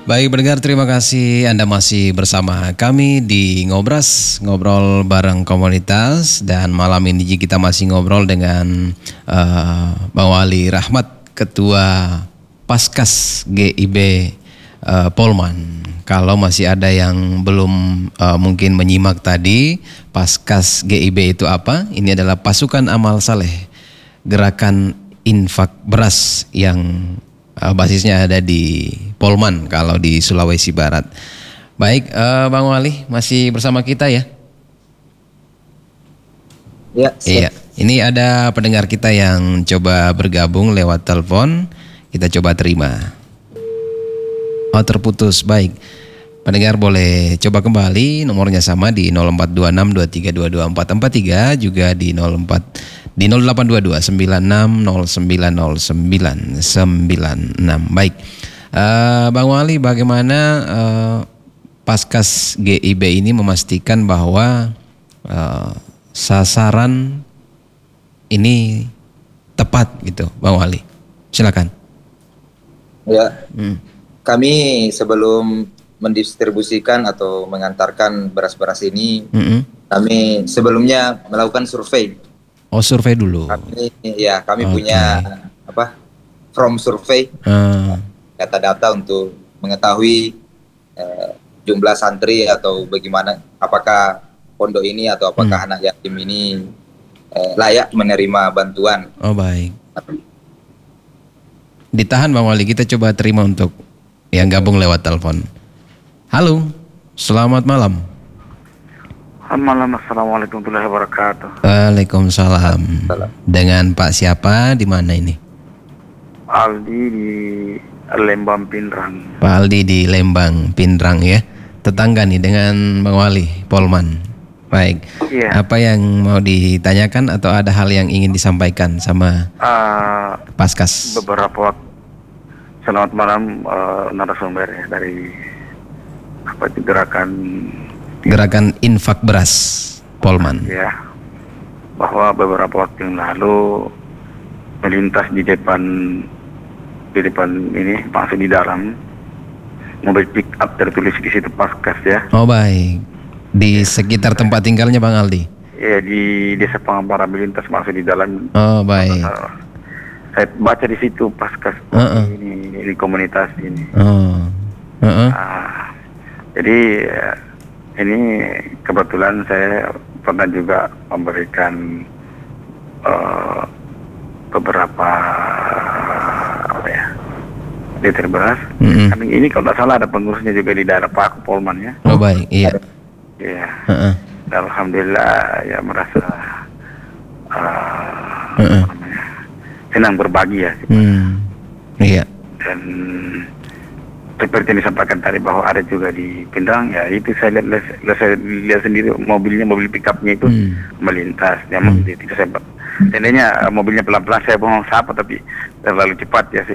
Baik pendengar, terima kasih Anda masih bersama kami di Ngobras, ngobrol bareng komunitas. Dan malam ini kita masih ngobrol dengan Bang Wali Rahmat, Ketua Paskas GIB Polman. Kalau masih ada yang belum mungkin menyimak tadi, Paskas GIB itu apa? Ini adalah Pasukan Amal Saleh, gerakan infak beras yang basisnya ada di Polman kalau di Sulawesi Barat. Baik, Bang Wali masih bersama kita ya? Ya, Iya. Ini ada pendengar kita yang coba bergabung lewat telepon. Kita coba terima. Oh, terputus. Baik. Pendengar boleh coba kembali, nomornya sama di 042623224443, juga di 0822 96090996. Baik. Bang Wali, bagaimana Paskas GIB ini memastikan bahwa sasaran ini tepat gitu, Bang Wali? Silakan. Ya. Kami sebelum mendistribusikan atau mengantarkan beras-beras ini, kami sebelumnya melakukan survei. Oh, survei dulu. Kami punya from survei, data-data untuk mengetahui jumlah santri atau bagaimana, apakah pondok ini atau apakah anak yatim ini layak menerima bantuan. Oh, baik. Ditahan Bang Wali, kita coba terima untuk yang gabung lewat telepon. Halo, selamat malam. Malam, assalamualaikum warahmatullahi wabarakatuh. Waalaikumsalam. Dengan Pak siapa, di mana ini? Aldi di Lembang Pindrang. Pak Aldi di Lembang Pindrang ya. Tetangga nih dengan Bang Wali Polman. Baik. Iya. Apa yang mau ditanyakan atau ada hal yang ingin disampaikan sama Paskas? Beberapa waktu. Selamat malam narasumber ya, dari gerakan infak beras Polman. Ya, bahwa beberapa waktu yang lalu melintas di depan ini, masuk di dalam mobil pick up, tertulis di situ Paskas ya. Oh, baik. Di sekitar tempat tinggalnya Bang Aldi? Ya, di Desa Pangambara, melintas masuk di dalam. Oh, baik. Saya baca di situ Paskas ini di komunitas ini. Jadi ini kebetulan saya pernah juga memberikan beberapa liter beras. Ini kalau tidak salah ada pengurusnya juga di daerah Paku Polman ya. Oh, baik, iya. Iya. Alhamdulillah ya, merasa senang berbagi ya. Iya. Dan seperti yang disampaikan tadi bahwa ada juga di Pindrang ya, itu saya lihat sendiri mobil pickupnya itu melintas. Ya, tidak saya seandainya mobilnya pelan-pelan saya bohong sapa, tapi terlalu cepat ya,